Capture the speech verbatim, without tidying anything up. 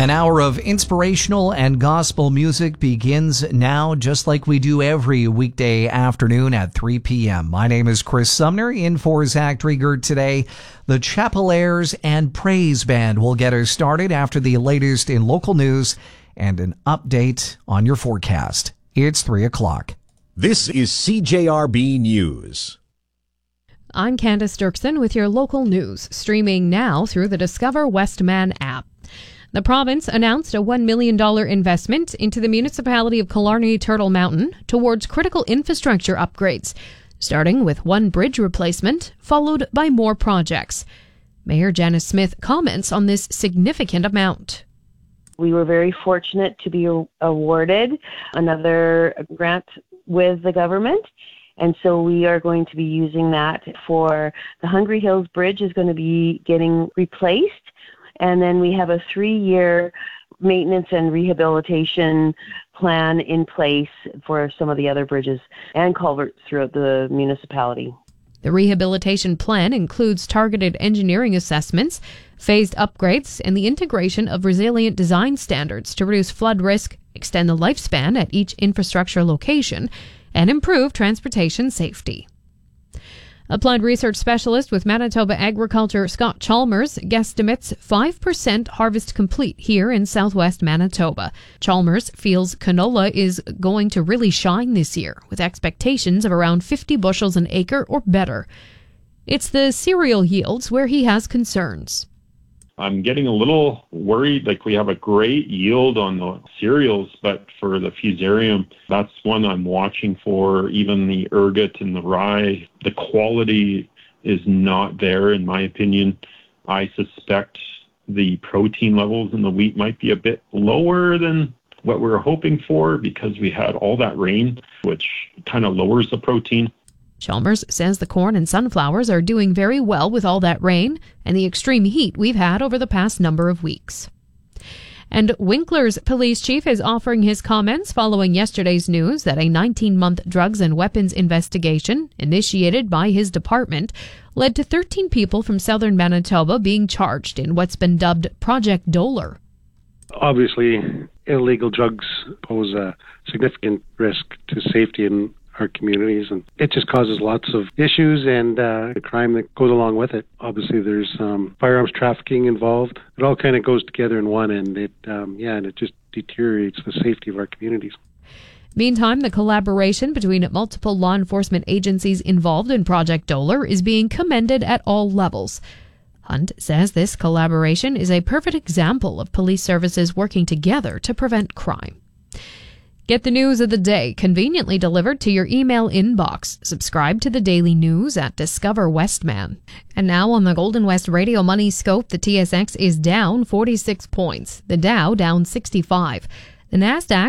An hour of inspirational and gospel music begins now, just like we do every weekday afternoon at three p.m. My name is Chris Sumner, in for Zach Drieger today. The Chapelaires and Praise Band will get us started after the latest in local news and an update on your forecast. It's three o'clock. This is C J R B News. I'm Candace Dirksen with your local news, streaming now through the Discover Westman app. The province announced a one million dollars investment into the municipality of Killarney-Turtle Mountain towards critical infrastructure upgrades, starting with one bridge replacement, followed by more projects. Mayor Janice Smith comments on this significant amount. We were very fortunate to be awarded another grant with the government, and so we are going to be using that for the Hungry Hills Bridge is going to be getting replaced. And then we have a three-year maintenance and rehabilitation plan in place for some of the other bridges and culverts throughout the municipality. The rehabilitation plan includes targeted engineering assessments, phased upgrades, and the integration of resilient design standards to reduce flood risk, extend the lifespan at each infrastructure location, and improve transportation safety. Applied research specialist with Manitoba Agriculture Scott Chalmers guesstimates five percent harvest complete here in southwest Manitoba. Chalmers feels canola is going to really shine this year, with expectations of around fifty bushels an acre or better. It's the cereal yields where he has concerns. I'm getting a little worried. Like, we have a great yield on the cereals, but for the fusarium, that's one I'm watching for. Even the ergot and the rye, the quality is not there, in my opinion. I suspect the protein levels in the wheat might be a bit lower than what we were hoping for because we had all that rain, which kind of lowers the protein. Chalmers says the corn and sunflowers are doing very well with all that rain and the extreme heat we've had over the past number of weeks. And Winkler's police chief is offering his comments following yesterday's news that a nineteen-month drugs and weapons investigation initiated by his department led to thirteen people from southern Manitoba being charged in what's been dubbed Project Doler. Obviously, illegal drugs pose a significant risk to safety in our communities, and it just causes lots of issues and uh, the crime that goes along with it. Obviously, there's um, firearms trafficking involved. It all kind of goes together in one, and it, um, yeah, and it just deteriorates the safety of our communities. Meantime, the collaboration between multiple law enforcement agencies involved in Project Doler is being commended at all levels. Hunt says this collaboration is a perfect example of police services working together to prevent crime. Get the news of the day conveniently delivered to your email inbox. Subscribe to the daily news at Discover Westman. And now on the Golden West Radio Money Scope, the T S X is down forty-six points. The Dow down sixty-five. The NASDAQ